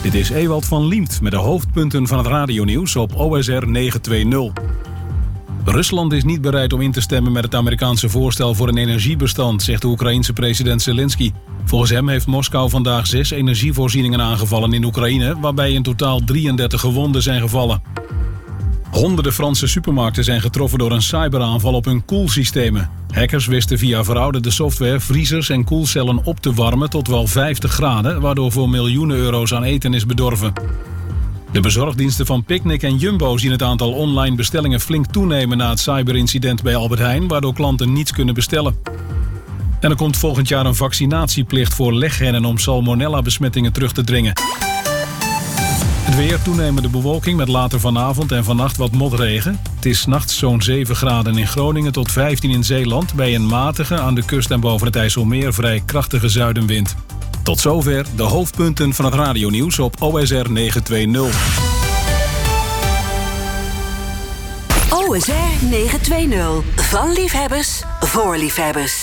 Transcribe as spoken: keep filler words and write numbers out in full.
Dit is Ewald van Liemt met de hoofdpunten van het radionieuws op O S R negen twee nul. Rusland is niet bereid om in te stemmen met het Amerikaanse voorstel voor een energiebestand, zegt de Oekraïense president Zelensky. Volgens hem heeft Moskou vandaag zes energievoorzieningen aangevallen in Oekraïne, waarbij in totaal drieëndertig gewonden zijn gevallen. Honderden Franse supermarkten zijn getroffen door een cyberaanval op hun koelsystemen. Hackers wisten via verouderde software vriezers en koelcellen op te warmen tot wel vijftig graden, waardoor voor miljoenen euro's aan eten is bedorven. De bezorgdiensten van Picnic en Jumbo zien het aantal online bestellingen flink toenemen na het cyberincident bij Albert Heijn, waardoor klanten niets kunnen bestellen. En er komt volgend jaar een vaccinatieplicht voor leghennen om salmonella-besmettingen terug te dringen. Het weer, toenemende bewolking met later vanavond en vannacht wat motregen. Het is 's nachts zo'n zeven graden in Groningen tot vijftien in Zeeland, bij een matige aan de kust en boven het IJsselmeer vrij krachtige zuidenwind. Tot zover de hoofdpunten van het radionieuws op O S R negen twee nul. O S R negen twee nul. Van liefhebbers voor liefhebbers.